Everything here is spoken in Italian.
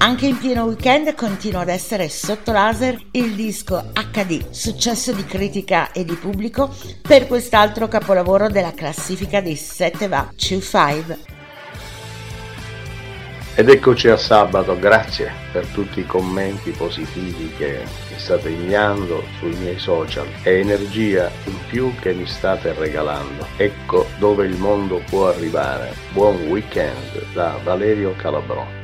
Anche in pieno weekend continua ad essere sotto laser il disco HD, successo di critica e di pubblico per quest'altro capolavoro della classifica dei 7 va 25. Ed eccoci a sabato, grazie per tutti i commenti positivi che mi state inviando sui miei social e energia in più che mi state regalando. Ecco dove il mondo può arrivare. Buon weekend da Valerio Calabrò.